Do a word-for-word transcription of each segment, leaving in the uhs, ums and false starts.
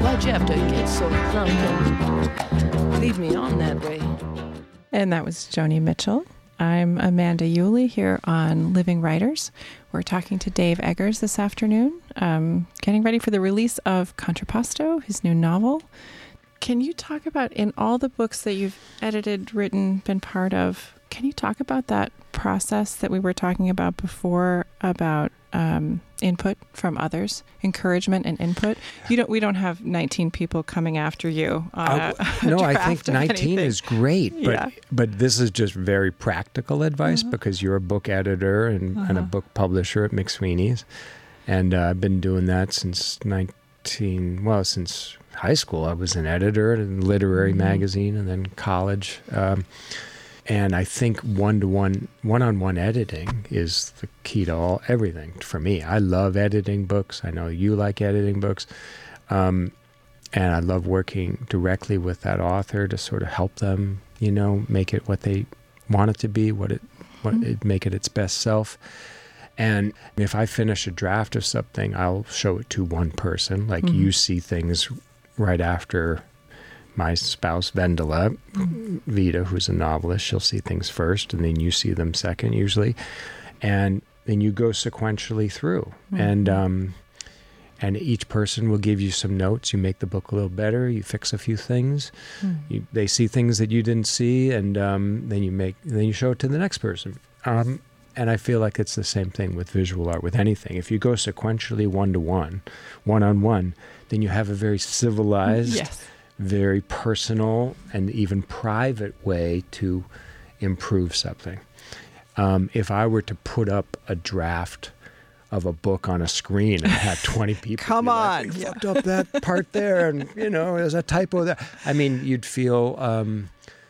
Why'd you have to get so drunk and leave me on that way? And that was Joni Mitchell. I'm Amanda Yulee here on Living Writers. We're talking to Dave Eggers this afternoon, um, getting ready for the release of Contrapposto, his new novel. Can you talk about, in all the books that you've edited, written, been part of, can you talk about that process that we were talking about before about um, input from others, encouragement and input? You don't. We don't have nineteen people coming after you. On Uh, a, a no, I draft think of nineteen anything. is great, but Yeah. but this is just very practical advice Uh-huh. because you're a book editor and, and a Uh-huh. book publisher at McSweeney's, and uh, I've been doing that since nineteen. Well, since high school, I was an editor at a literary Mhm. magazine, and then college. Um, And I think one-to-one, one-on-one editing is the key to all everything for me. I love editing books. I know you like editing books. Um, and I love working directly with that author to sort of help them, you know, make it what they want it to be, what it, what Mhm. it make it its best self. And if I finish a draft of something, I'll show it to one person. Like Mhm. you see things right after my spouse, Vendela, Mm-hmm. Vita, who's a novelist, she'll see things first, and then you see them second, usually. And then you go sequentially through. Mhm. And um, and each person will give you some notes. You make the book a little better. You fix a few things. Mhm. You, they see things that you didn't see, and um, then you make then you show it to the next person. Um, and I feel like it's the same thing with visual art, with anything. If you go sequentially one-to-one, one-on-one, then you have a very civilized, Yes. very personal and even private way to improve something. Um, if I were to put up a draft of a book on a screen and had twenty people Come be like, on. "You Yeah. fucked up that part there, and you know there's a typo there," I mean, you'd feel um,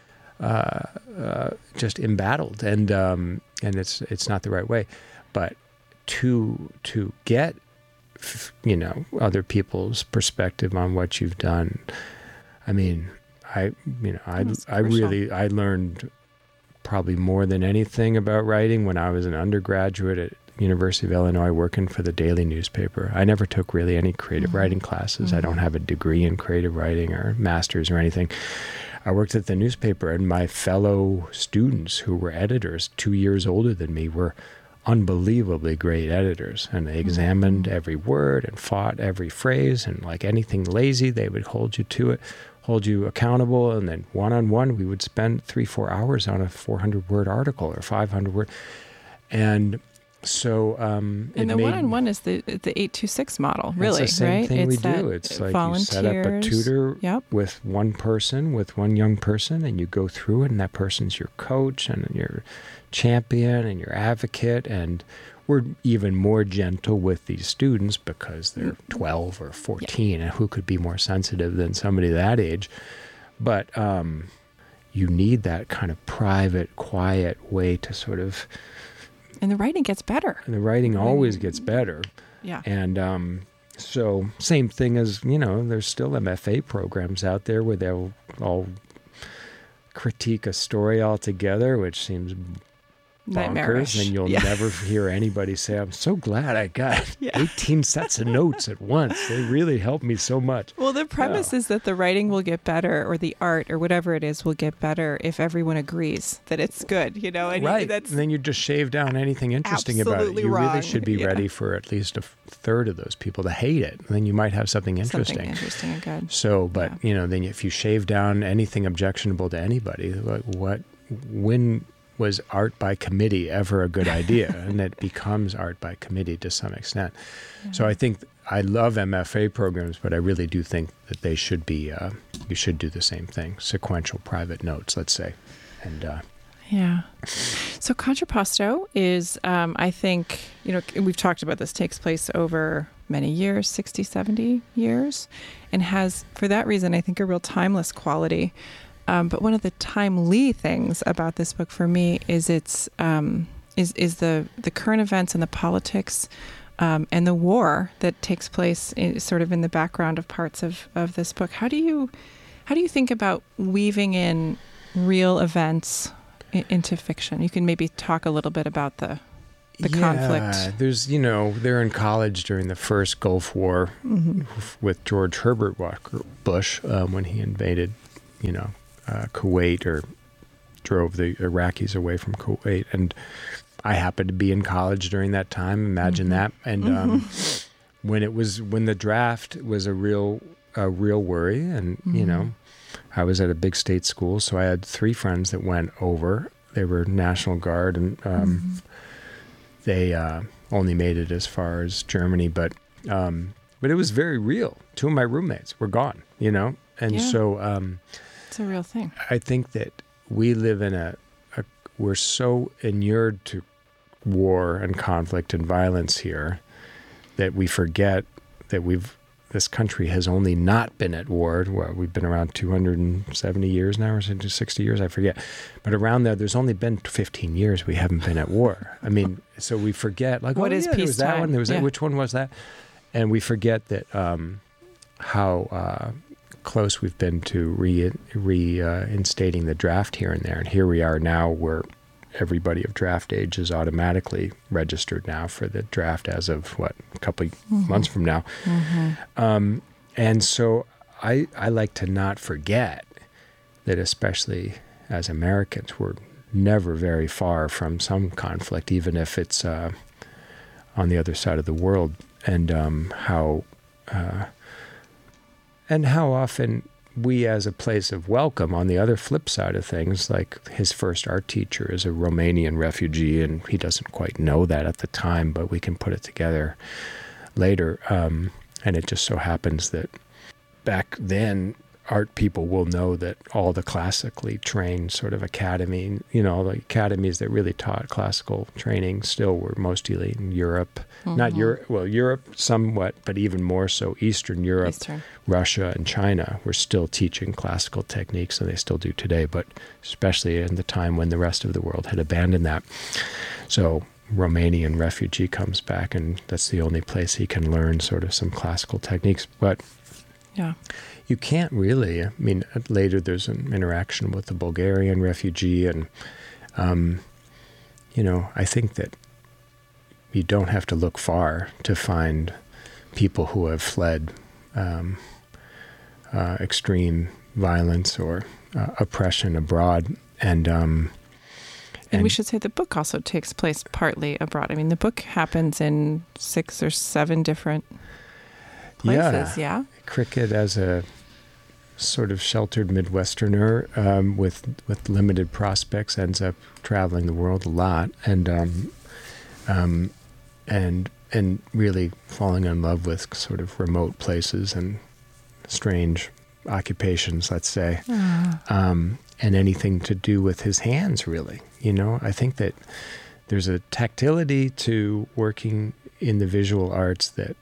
uh, uh, just embattled, and um, and it's it's not the right way. But to to get you know other people's perspective on what you've done. I mean, I, you know, I, That's I crucial. really, I learned probably more than anything about writing when I was an undergraduate at University of Illinois working for the daily newspaper. I never took really any creative Mhm. writing classes. I Mhm. don't have a degree in creative writing or master's or anything. I worked at the newspaper, and my fellow students who were editors, two years older than me, were unbelievably great editors, and they examined Mhm. every word and fought every phrase, and like anything lazy, they would hold you to it, hold you accountable. And then one-on-one, we would spend three, four hours on a four hundred word article or five hundred word. And so um, And it the made, one-on-one is the the eight two six model, really, it's the same right? thing we it's that do. It's like you set up a volunteers. tutor Yep. with one person, with one young person, and you go through it, and that person's your coach and your champion and your advocate. And we're even more gentle with these students because they're twelve or fourteen, and who could be more sensitive than somebody that age? But um, you need that kind of private, quiet way to sort of, And the writing gets better. and the writing Right. always gets better. Yeah. And um, so same thing as, you know, there's still M F A programs out there where they'll all critique a story altogether, which seems Nightmarish. bonkers, and you'll Yeah. never hear anybody say, "I'm so glad I got Yeah. eighteen sets of notes at once. They really helped me so much." Well, the premise is that the writing will get better, or the art, or whatever it is, will get better if everyone agrees that it's good. You know, and Right. that's And then you just shave down anything interesting about it. absolutely You really wrong. should be Yeah. ready for at least a third of those people to hate it. And then you might have something interesting. something interesting and good. So, but, Yeah. you know, then if you shave down anything objectionable to anybody, like what, when was art by committee ever a good idea? And it becomes art by committee to some extent. So I think I love M F A programs, but I really do think that they should be, uh, you should do the same thing, sequential private notes, let's say. And uh, Yeah. So Contrapposto is, um, I think, you know, we've talked about this, takes place over many years, sixty, seventy years, and has, for that reason, I think, a real timeless quality. Um, but one of the timely things about this book for me is its um, is is the the current events and the politics um, and the war that takes place in, sort of in the background of parts of, of this book. How do you how do you think about weaving in real events i- into fiction? You can maybe talk a little bit about the the yeah, conflict. There's, you know, they're in college during the first Gulf War Mm-hmm. with George Herbert Walker Bush um, when he invaded, you know, uh, Kuwait or drove the Iraqis away from Kuwait. And I happened to be in college during that time. Imagine Mm-hmm. that. And um, when it was, when the draft was a real, a real worry, and, Mm-hmm. you know, I was at a big state school, so I had three friends that went over. They were National Guard, and um, Mm-hmm. they uh, only made it as far as Germany, but um, but it was very real. Two of my roommates were gone, you know, and Yeah. so um, It's a real thing. I think that we live in a, a we're so inured to war and conflict and violence here that we forget that we've this country has only not been at war. Well, we've been around two hundred seventy years now, or sixty years, I forget. But around there, there's only been fifteen years we haven't been at war. I mean, so we forget, like, What oh, is yeah, there was that peacetime? one, there was Yeah. that, which one was that? And we forget that um, how uh, close we've been to re, re uh, instating the draft here and there. And here we are now where everybody of draft age is automatically registered now for the draft as of, what, a couple of Mm-hmm. months from now. Mm-hmm. Um, and so I, I like to not forget that, especially as Americans, we're never very far from some conflict, even if it's uh, on the other side of the world, and um, how uh, and how often we, as a place of welcome, on the other flip side of things, like his first art teacher is a Romanian refugee, and he doesn't quite know that at the time, but we can put it together later. Um, and it just so happens that back then, art people will know that all the classically trained sort of academy, you know, the academies that really taught classical training still were mostly in Europe. Mm-hmm. Not Europe, well, Europe somewhat, but even more so Eastern Europe, Eastern. Russia, and China were still teaching classical techniques, and they still do today, but especially in the time when the rest of the world had abandoned that. So Romanian refugee comes back, and that's the only place he can learn sort of some classical techniques. But Yeah. you can't really. I mean, later there's an interaction with the Bulgarian refugee, and, um, you know, I think that you don't have to look far to find people who have fled um, uh, extreme violence or uh, oppression abroad. And, um, And we should say the book also takes place partly abroad. I mean, the book happens in six or seven different places, yeah? Cricket, as a sort of sheltered Midwesterner um, with with limited prospects, ends up traveling the world a lot, and um, um, and and really falling in love with sort of remote places and strange occupations, let's say, um, and anything to do with his hands, really. You know, I think that there's a tactility to working in the visual arts that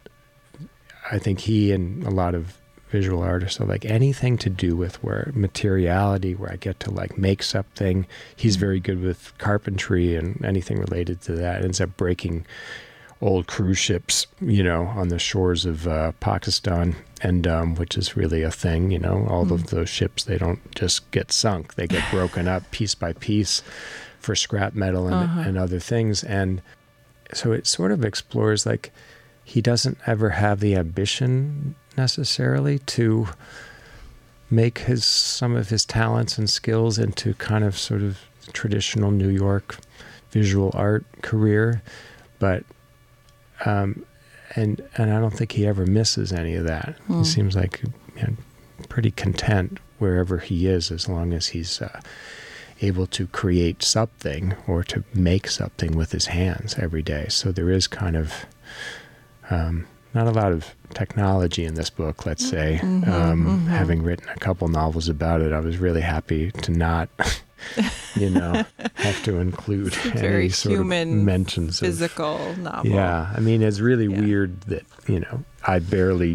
I think he and a lot of visual artists are like, anything to do with where materiality, where I get to like make something. He's very good with carpentry and anything related to that. Ends up breaking old cruise ships, you know, on the shores of uh, Pakistan, and um, which is really a thing, you know. All mm. of those ships, they don't just get sunk. They get broken up piece by piece for scrap metal and, uh-huh. and other things. And so it sort of explores, like, he doesn't ever have the ambition necessarily to make his some of his talents and skills into kind of sort of traditional New York visual art career, but um, and and I don't think he ever misses any of that. Mm. He seems like, you know, pretty content wherever he is, as long as he's uh, able to create something or to make something with his hands every day. So there is kind of Um, not a lot of technology in this book, let's say. Mm-hmm, um, mm-hmm. Having written a couple novels about it, I was really happy to not, you know, have to include very any sort human, of mentions physical of, novel. Yeah, I mean, it's really yeah. weird that, you know, I barely,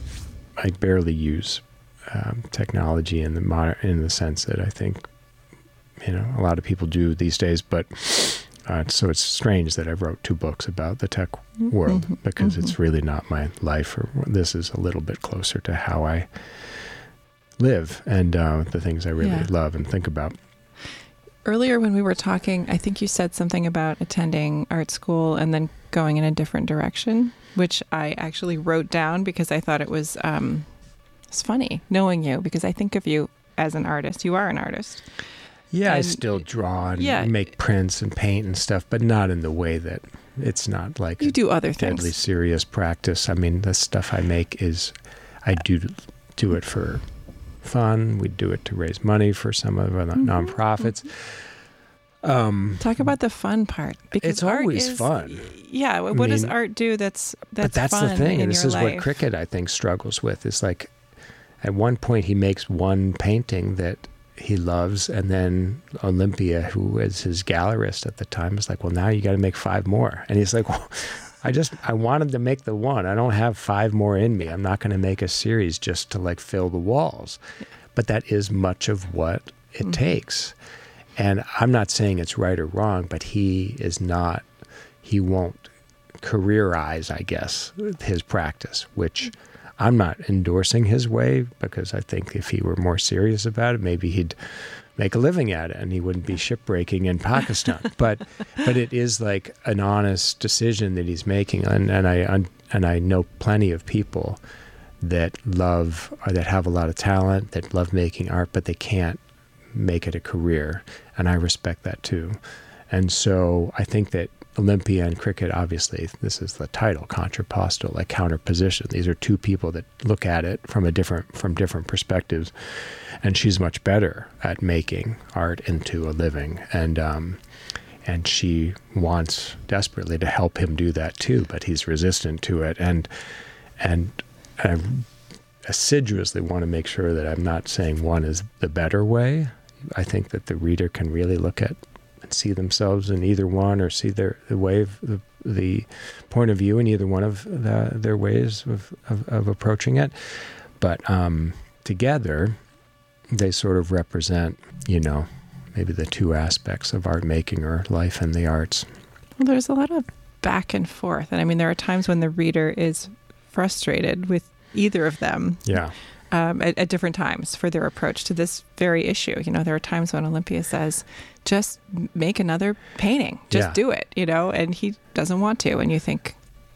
I barely use um, technology in the modern, in the sense that I think, you know, a lot of people do these days, but. Uh, so it's strange that I wrote two books about the tech world, mm-hmm, because mm-hmm. it's really not my life. Or this is a little bit closer to how I live and uh, the things I really yeah. love and think about. Earlier when we were talking, I think you said something about attending art school and then going in a different direction, which I actually wrote down because I thought it was um, it's funny knowing you, because I think of you as an artist. You are an artist. Yeah, and, I still draw and yeah, make prints and paint and stuff, but not in the way that it's not like you do other deadly things. serious practice. I mean, the stuff I make is, I do do it for fun. We do it to raise money for some of our mm-hmm. nonprofits. Um, Talk about the fun part. Because it's always is, fun. Yeah. What I mean, does art do that's that's But that's fun the thing, in and this your is life? what Cricket, I think, struggles with. Is like, at one point he makes one painting that he loves, and then Olympia, who was his gallerist at the time, is like, well, now you got to make five more. And he's like, well, I just, I wanted to make the one. I don't have five more in me. I'm not going to make a series just to like fill the walls. But that is much of what it mm-hmm. takes. And I'm not saying it's right or wrong, but he is not, he won't careerize, I guess, his practice, which I'm not endorsing his way, because I think if he were more serious about it, maybe he'd make a living at it and he wouldn't be shipbreaking in Pakistan. but but it is like an honest decision that he's making, and, and I and I know plenty of people that love or that have a lot of talent, that love making art, but they can't make it a career, and I respect that too. And so I think that Olympia and Cricket, obviously, this is the title, contrapposto, like counterposition. These are two people that look at it from a different from different perspectives, and she's much better at making art into a living, and um, and she wants desperately to help him do that too, but he's resistant to it, and and I assiduously want to make sure that I'm not saying one is the better way. I think that the reader can really look at and see themselves in either one, or see their the way of the, the point of view in either one of the, their ways of, of, of approaching it. But um, together, they sort of represent, you know, maybe the two aspects of art making, or life and the arts. Well, there's a lot of back and forth. And I mean, there are times when the reader is frustrated with either of them. Yeah. Um, at, at different times for their approach to this very issue. You know, there are times when Olympia says, just make another painting, just yeah. do it, you know, and he doesn't want to. And you think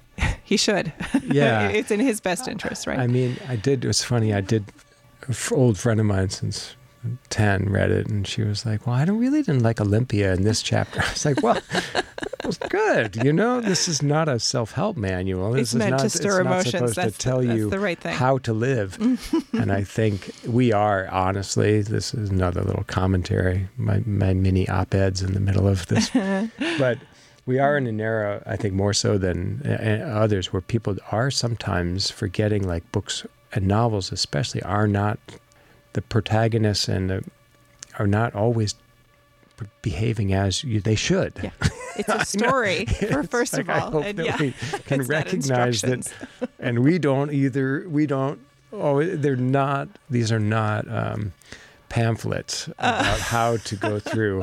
he should. Yeah. It's in his best interest, right? I mean, I did, it was funny, I did, an old friend of mine since ten read it, and she was like, well, I don't really didn't like Olympia in this chapter. I was like, well, it was good. You know, this is not a self-help manual. This it's meant is not, to stir it's not emotions. supposed that's to tell the, that's you the right thing. how to live. And I think we are, honestly, this is another little commentary, my, my mini op-eds in the middle of this. But we are in an era, I think more so than uh, others, where people are sometimes forgetting, like books and novels especially, are not, the protagonists and the, are not always behaving as you, they should. Yeah. It's a story, for first like, of all. I hope and that yeah, we can recognize that, that and we don't either, we don't, oh, they're not, these are not um, pamphlets about uh. how to go through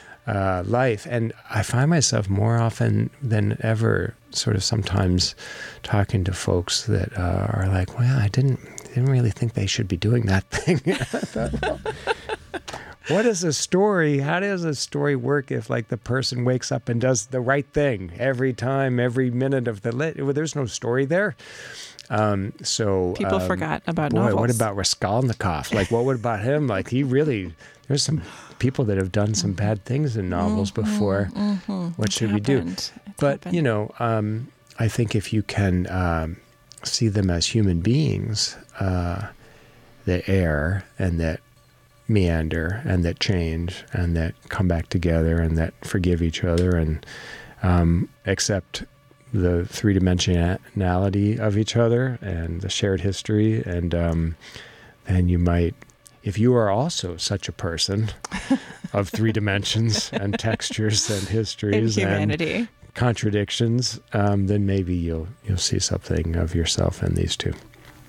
uh, life. And I find myself more often than ever sort of sometimes talking to folks that uh, are like, well, I didn't, didn't really think they should be doing that thing. thought, well, what is a story? How does a story work if, like, the person wakes up and does the right thing every time, every minute of the lit? Well, there's no story there. Um, so people um, forgot about boy, novels. What about Raskolnikov? Like, what about him? Like, he really, there's some people that have done some bad things in novels mm-hmm, before. Mm-hmm. What it's should happened. we do? It's but, happened. you know, um, I think if you can um, see them as human beings uh, that err and that meander and that change and that come back together and that forgive each other and um, accept the three-dimensionality of each other and the shared history, and um, then you might, if you are also such a person of three dimensions and textures and histories and humanity and contradictions, um, then maybe you'll you'll see something of yourself in these two.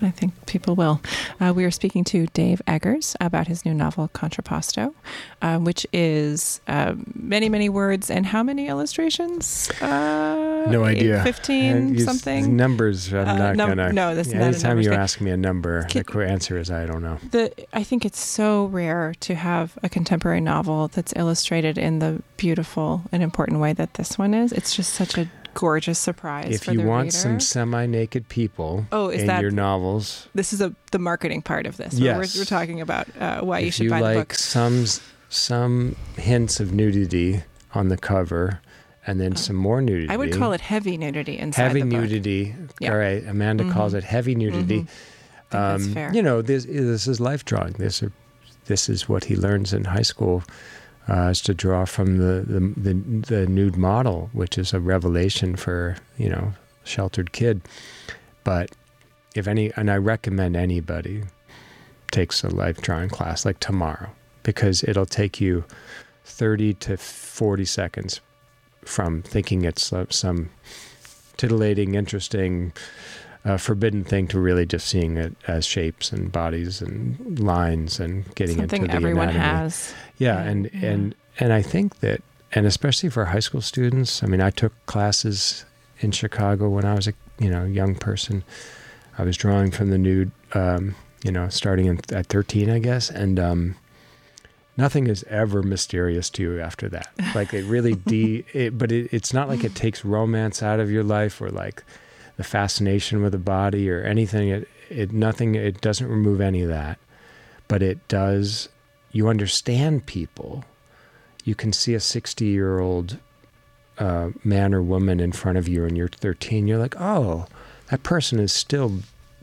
I think people will. Uh, we are speaking to Dave Eggers about his new novel, Contrapposto, uh, which is uh, many, many words and how many illustrations? Uh, no idea. Eight, fifteen, something? Numbers, I'm uh, not num- going to. No, that's yeah, not anytime a you thing. ask me a number, Can, the quick answer is I don't know. The I think it's so rare to have a contemporary novel that's illustrated in the beautiful and important way that this one is. It's just such a gorgeous surprise if for you the want reader. some semi-naked people oh, is in that, your novels, this is a, the marketing part of this. Yes. We're, we're talking about uh, why you if should you buy like the book. some some hints of nudity on the cover, and then Oh. some more nudity. I would call it heavy nudity inside heavy the book. nudity. Yeah. All right, Amanda Mhm. calls it heavy nudity. Mhm. I think that's Um, fair. you know, this this is life drawing. This are, this is what he learns in high school. Uh, is to draw from the, the, the, the nude model, which is a revelation for, you know, sheltered kid. But if any, and I recommend anybody takes a life drawing class like tomorrow, because it'll take you thirty to forty seconds from thinking it's some titillating, interesting, uh, forbidden thing to really just seeing it as shapes and bodies and lines and getting Something into the everyone anatomy. has. Yeah, Yeah, and yeah. and and I think that, and especially for high school students. I mean, I took classes in Chicago when I was a you know young person. I was drawing from the nude, um, you know, starting in, at thirteen, I guess, and um, nothing is ever mysterious to you after that. Like it really de, it, but it, it's not like it takes romance out of your life or like the fascination with the body or anything. It it nothing. It doesn't remove any of that, but it does. You understand people. You can see a sixty-year-old uh, man or woman in front of you and you're thirteen. You're like, oh, that person is still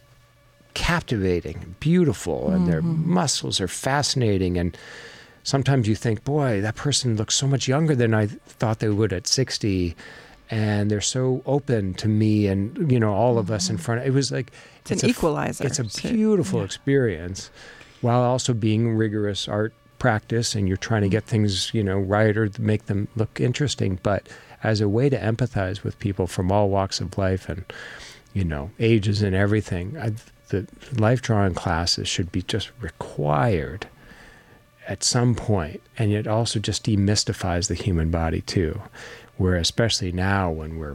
captivating, beautiful, and Mm-hmm. their muscles are fascinating. And sometimes you think, boy, that person looks so much younger than I thought they would at sixty. And they're so open to me and, you know, all of us in front. It was like... It's, it's an a, equalizer. It's a So- beautiful yeah. experience, while also being rigorous art practice, and you're trying to get things, you know, right or make them look interesting, but as a way to empathize with people from all walks of life and, you know, ages and everything. I, the life drawing classes should be just required at some point, and it also just demystifies the human body too, where especially now when we're,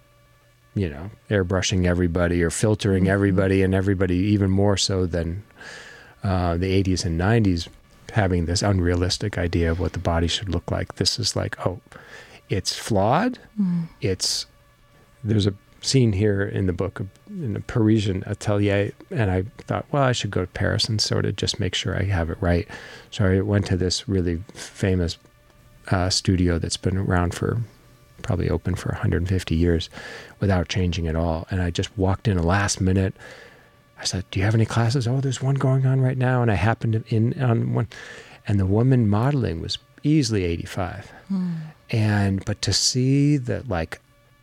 you know, airbrushing everybody or filtering everybody, and everybody even more so than uh, the eighties and nineties, having this unrealistic idea of what the body should look like. This is like, oh, it's flawed. Mm. It's, there's a scene here in the book in a Parisian atelier, and I thought, well, I should go to Paris and sort of just make sure I have it right. So I went to this really famous uh, studio that's been around for, probably open for one hundred fifty years without changing at all. And I just walked in a last minute. I said, do you have any classes? Oh, there's one going on right now. And I happened to in on one, and the woman modeling was easily eighty-five. Mm. And, but to see that, like,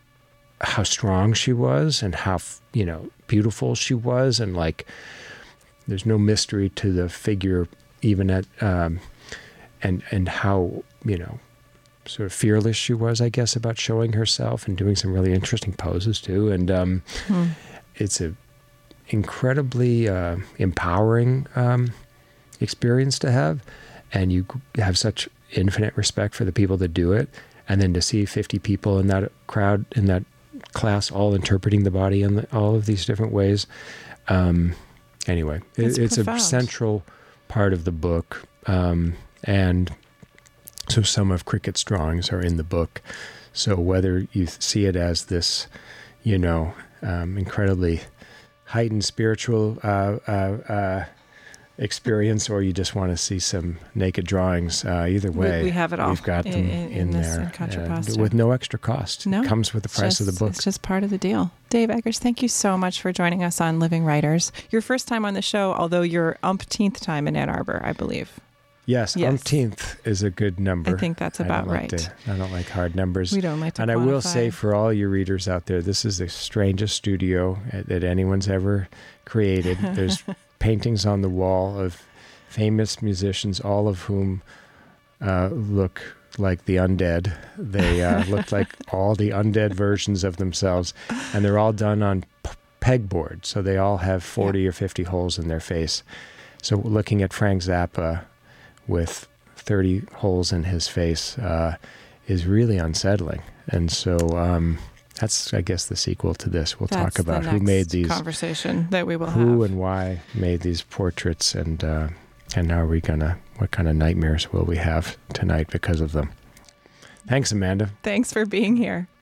how strong she was and how, you know, beautiful she was, and like, there's no mystery to the figure, even at, um, and, and how, you know, sort of fearless she was, I guess, about showing herself and doing some really interesting poses too. And, um, Mm. it's a incredibly, uh, empowering, um, experience to have. And you have such infinite respect for the people that do it. And then to see fifty people in that crowd, in that class, all interpreting the body in the, all of these different ways. Um, anyway, It's it, it's a profound. central part of the book. Um, and so some of Cricket's drawings are in the book. So whether you see it as this, you know, um, incredibly heightened spiritual uh, uh, uh, experience, or you just want to see some naked drawings, uh, either We- way, we have it all we've got in- them in- in, in this, there in Contrapposto. with no extra cost. No, It comes with the It's price of just- the book. It's just part of the deal. Dave Eggers, thank you so much for joining us on Living Writers. Your first time on the show, although your umpteenth time in Ann Arbor, I believe. Yes, Yes. umpteenth is a good number. I think that's I don't about like right. to- I don't like hard numbers. We don't like to And I will quantify. say, for all your readers out there, this is the strangest studio that anyone's ever created. There's paintings on the wall of famous musicians, all of whom uh, look like the undead. They uh, look like all the undead versions of themselves, and they're all done on p- pegboard. So they all have forty yeah. or fifty holes in their face. So looking at Frank Zappa with thirty holes in his face uh, is really unsettling. And so um, that's, I guess, the sequel to this. We'll that's talk about the who next made these conversation that we will who have. and why made these portraits, and uh, and how are we gonna? What kind of nightmares will we have tonight because of them? Thanks, Amanda. Thanks for being here.